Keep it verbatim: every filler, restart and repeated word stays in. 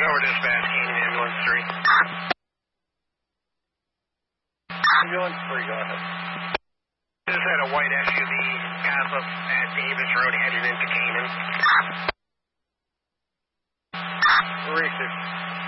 Over dispatch, Canyon Ambulance three. Ambulance three, go ahead. Just had a white S U V pass up at Davis Road headed into Canaan. three six.